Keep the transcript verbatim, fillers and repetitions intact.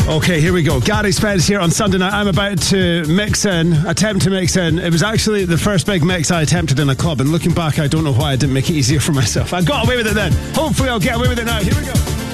Okay, here we go. Gary Spence here on Sunday night. I'm about to mix in, attempt to mix in. It was actually the first big mix I attempted in a club, and looking back, I don't know why I didn't make it easier for myself. I got away with it then. Hopefully I'll get away with it now. Here we go.